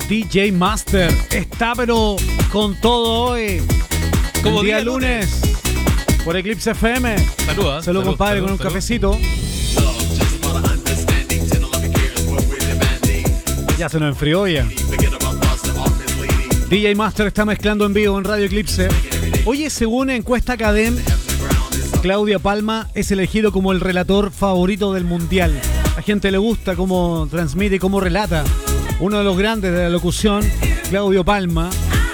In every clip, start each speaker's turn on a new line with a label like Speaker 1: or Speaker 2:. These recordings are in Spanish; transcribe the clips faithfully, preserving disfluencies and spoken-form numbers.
Speaker 1: D J Master está pero con todo hoy.
Speaker 2: Como
Speaker 1: el día,
Speaker 2: día
Speaker 1: lunes, lunes por Eclipse F M.
Speaker 2: Saludos,
Speaker 1: salud, compadre, salud, con un salud. Cafecito. Ya se nos enfrió ya. D J Master está mezclando en vivo en Radio Eclipse. Oye, según encuesta Cadem, Claudio Palma es elegido como el relator favorito del Mundial. A la gente le gusta cómo transmite y cómo relata. Uno de los grandes de la locución, Claudio Palma,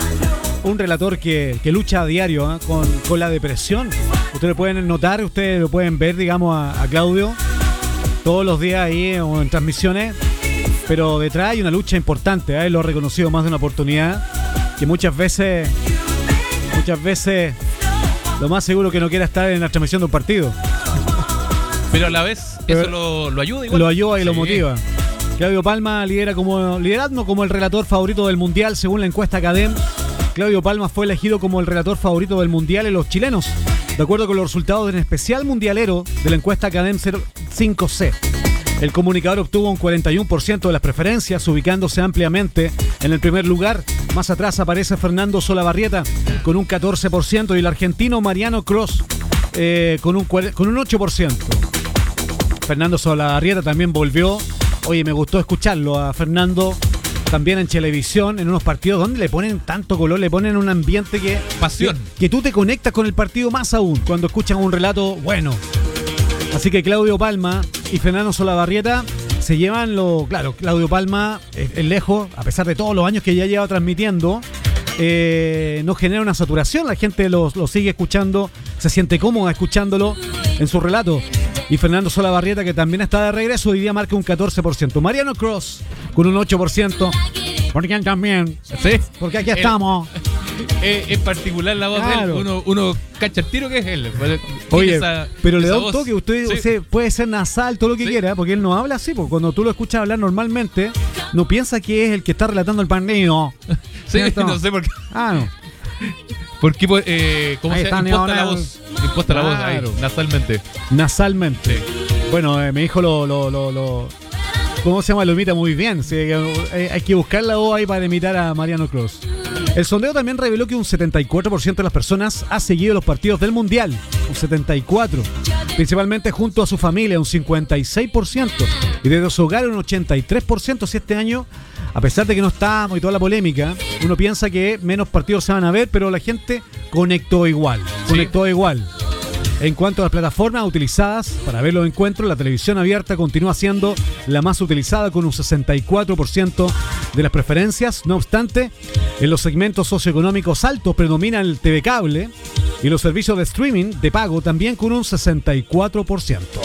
Speaker 1: un relator que, que lucha a diario ¿eh? con, con la depresión. Ustedes lo pueden notar, ustedes lo pueden ver, digamos, a, a Claudio todos los días ahí o en transmisiones. Pero detrás hay una lucha importante, ¿eh? Lo ha reconocido más de una oportunidad, que muchas veces, muchas veces, lo más seguro que no quiera estar en la transmisión de un partido.
Speaker 2: Pero a la vez, Pero eso lo, lo ayuda igual.
Speaker 1: Lo ayuda y sí. lo motiva. Claudio Palma lidera como, liderando como el relator favorito del Mundial, según la encuesta Cadem. Claudio Palma fue elegido como el relator favorito del Mundial en los chilenos, de acuerdo con los resultados del especial mundialero de la encuesta Cadem cinco C. El comunicador obtuvo un cuarenta y uno por ciento de las preferencias, ubicándose ampliamente en el primer lugar. Más atrás aparece Fernando Solabarrieta con un catorce por ciento y el argentino Mariano Clos eh, con, un, con un ocho por ciento. Fernando Solabarrieta también volvió. Oye, me gustó escucharlo a Fernando también en televisión, en unos partidos donde le ponen tanto color, le ponen un ambiente que...
Speaker 2: Pasión.
Speaker 1: Que, que tú te conectas con el partido más aún cuando escuchas un relato bueno. Así que Claudio Palma y Fernando Solabarrieta se llevan lo... Claro, Claudio Palma es, es lejos, a pesar de todos los años que ya lleva transmitiendo, eh, no genera una saturación, la gente lo, lo sigue escuchando, se siente cómoda escuchándolo en su relato. Y Fernando Solabarrieta, que también está de regreso, hoy día marca un catorce por ciento. Mariano Cross con un ocho por ciento. Porque él también.
Speaker 2: Sí.
Speaker 1: Porque aquí estamos.
Speaker 2: Es, es particular la voz claro. de él. Uno, uno cacha el tiro que es él.
Speaker 1: Oye,
Speaker 2: esa,
Speaker 1: pero le da un
Speaker 2: voz.
Speaker 1: toque. Usted, sí. usted puede ser nasal, todo lo que sí. quiera, porque él no habla así. Porque cuando tú lo escuchas hablar normalmente, no piensa que es el que está relatando el partido.
Speaker 2: Sí, no sé por qué.
Speaker 1: Ah, no.
Speaker 2: Porque, eh, ¿cómo ahí se llama? Imposta la voz. Imposta claro. la voz ahí, nasalmente.
Speaker 1: Nasalmente. Sí. Bueno, eh, mi hijo lo, lo, lo, lo. ¿Cómo se llama? Lo imita muy bien. Sí, eh, hay que buscar la voz ahí para imitar a Mariano Clos. El sondeo también reveló que un setenta y cuatro por ciento de las personas ha seguido los partidos del Mundial. Un setenta y cuatro por ciento. Principalmente junto a su familia, un cincuenta y seis por ciento. Y desde su hogar, un ochenta y tres por ciento. Si este año, a pesar de que no estamos y toda la polémica, uno piensa que menos partidos se van a ver, pero la gente conectó igual. Conectó sí. igual. En cuanto a las plataformas utilizadas para ver los encuentros, la televisión abierta continúa siendo la más utilizada con un sesenta y cuatro por ciento de las preferencias. No obstante, en los segmentos socioeconómicos altos predomina el T V cable y los servicios de streaming de pago también con un sesenta y cuatro por ciento.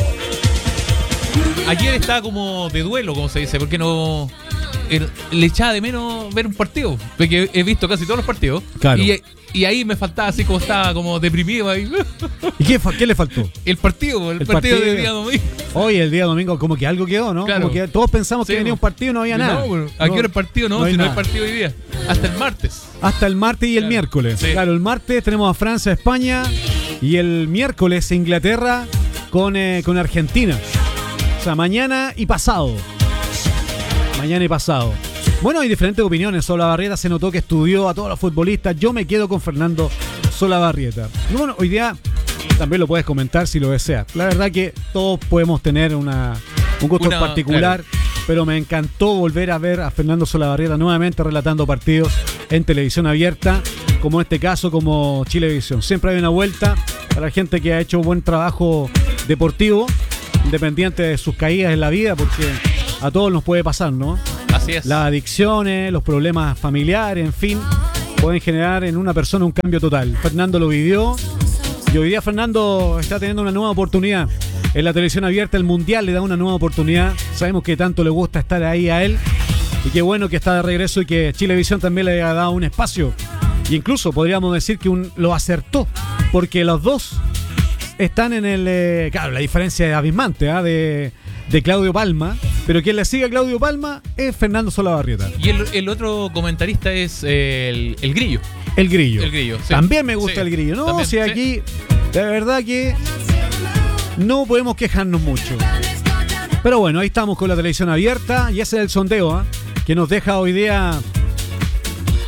Speaker 2: Ayer estaba como de duelo, como se dice, porque no... le echaba de menos ver un partido, porque he visto casi todos los partidos.
Speaker 1: Claro.
Speaker 2: Y, y ahí me faltaba así como estaba como deprimido ahí.
Speaker 1: ¿Y qué, qué le faltó?
Speaker 2: El partido, el, el partido, partido del día domingo.
Speaker 1: Hoy el día domingo como que algo quedó, ¿no?
Speaker 2: Claro.
Speaker 1: Como que todos pensamos sí, que venía un partido y no había
Speaker 2: no,
Speaker 1: nada.
Speaker 2: Bueno, ¿a qué hora el partido? No, no si nada. No hay partido hoy día. Hasta el martes.
Speaker 1: Hasta el martes y claro. el miércoles. Sí. Claro, el martes tenemos a Francia, España y el miércoles Inglaterra con, eh, con Argentina. O sea, mañana y pasado. Mañana y pasado. Bueno, hay diferentes opiniones. Solabarrieta se notó que estudió a todos los futbolistas. Yo me quedo con Fernando Solabarrieta. Y bueno, hoy día también lo puedes comentar si lo deseas. La verdad que todos podemos tener una, un gusto una, particular, claro. pero me encantó volver a ver a Fernando Solabarrieta nuevamente relatando partidos en televisión abierta, como en este caso, como Chilevisión. Siempre hay una vuelta para la gente que ha hecho buen trabajo deportivo, independiente de sus caídas en la vida, porque a todos nos puede pasar, ¿no?
Speaker 2: Así es.
Speaker 1: Las adicciones, los problemas familiares, en fin, pueden generar en una persona un cambio total. Fernando lo vivió y hoy día Fernando está teniendo una nueva oportunidad. En la televisión abierta, el Mundial le da una nueva oportunidad. Sabemos que tanto le gusta estar ahí a él y qué bueno que está de regreso y que Chilevisión también le ha dado un espacio. Y incluso podríamos decir que un, lo acertó, porque los dos están en el... Eh, claro, la diferencia es abismante, ¿eh? de, de Claudio Palma, pero quien le sigue a Claudio Palma es Fernando Solabarrieta.
Speaker 2: Y el, el otro comentarista es el, el Grillo.
Speaker 1: El Grillo.
Speaker 2: El Grillo, sí.
Speaker 1: También me gusta
Speaker 2: sí.
Speaker 1: el Grillo. No,
Speaker 2: También,
Speaker 1: si aquí, sí. de verdad que no podemos quejarnos mucho. Pero bueno, ahí estamos con la televisión abierta y ese es el sondeo, ¿eh? que nos deja hoy día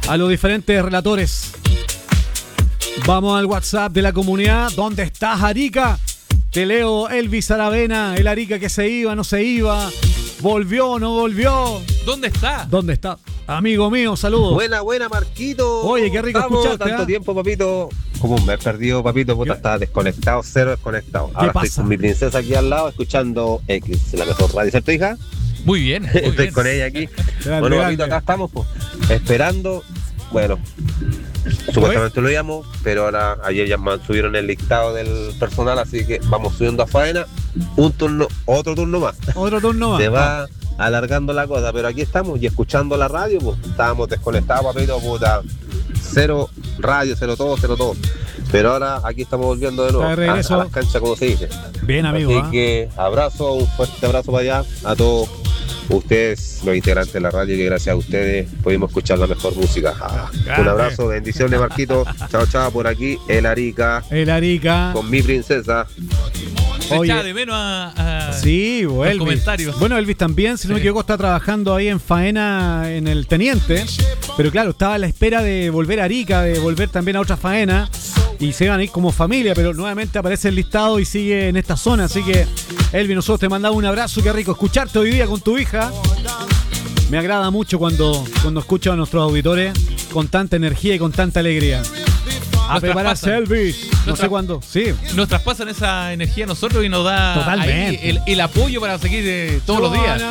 Speaker 1: a los diferentes relatores. Vamos al WhatsApp de la comunidad. ¿Dónde estás, Arica? Te leo. Elvis Aravena, el Arica que se iba, no se iba. ¿Volvió, no volvió?
Speaker 2: ¿Dónde está?
Speaker 1: ¿Dónde está? Amigo mío, saludos.
Speaker 3: Buena, buena, Marquito.
Speaker 1: Oye, qué rico
Speaker 3: Estamos,
Speaker 1: escucharte,
Speaker 3: tanto
Speaker 1: ¿eh?
Speaker 3: tiempo, papito. Como un mes perdido, papito. Puta,
Speaker 1: ¿Qué?
Speaker 3: estaba desconectado, cero desconectado. Ahora
Speaker 1: pasa?
Speaker 3: estoy con mi princesa aquí al lado, escuchando X, la mejor radio. ¿Cierto, hija?
Speaker 2: Muy bien. Muy
Speaker 3: Estoy
Speaker 2: bien.
Speaker 3: con ella aquí.
Speaker 1: Grande,
Speaker 3: Bueno,
Speaker 1: grande.
Speaker 3: papito, acá estamos, pues, esperando. Bueno, supuestamente lo íbamos, pero ahora ayer ya man- subieron el listado del personal, así que vamos subiendo a faena. Un turno, otro turno más.
Speaker 1: Otro turno más.
Speaker 3: Se va alargando la cosa, pero aquí estamos y escuchando la radio, pues estábamos desconectados, papito, puta. Cero radio, cero todo, cero todo. Pero ahora aquí estamos volviendo de nuevo
Speaker 1: Está de
Speaker 3: a,
Speaker 1: regreso.
Speaker 3: a las canchas, como se dice.
Speaker 1: Bien, amigo.
Speaker 3: Así
Speaker 1: ¿ah?
Speaker 3: que abrazo, un fuerte abrazo para allá a todos ustedes, los integrantes de la radio, que gracias a ustedes pudimos escuchar la mejor música. Ah, un abrazo, bendiciones, Marquito. Chao, chao, por aquí, el Arica,
Speaker 1: El Arica.
Speaker 3: con mi princesa.
Speaker 2: Se
Speaker 1: Oye.
Speaker 2: echaba de menos a, a-
Speaker 1: Sí,
Speaker 2: los
Speaker 1: Elvis.
Speaker 2: comentarios.
Speaker 1: Bueno, Elvis también, si no me
Speaker 2: Sí.
Speaker 1: equivoco, está trabajando ahí en faena en el Teniente. Pero claro, estaba a la espera de volver a Arica, de volver también a otra faena. Y se van a ir como familia, pero nuevamente aparece el listado y sigue en esta zona. Así que, Elvis, nosotros te mandamos un abrazo. Qué rico escucharte hoy día con tu hija. Me agrada mucho cuando, cuando escucho a nuestros auditores con tanta energía y con tanta alegría. A
Speaker 2: Nos
Speaker 1: prepararse,
Speaker 2: traspasan.
Speaker 1: Elvis. No
Speaker 2: Nos
Speaker 1: sé
Speaker 2: tra-
Speaker 1: cuándo. Sí.
Speaker 2: Nos traspasan esa energía a nosotros y nos da
Speaker 1: Totalmente.
Speaker 2: ahí el, el apoyo para seguir eh, todos los días.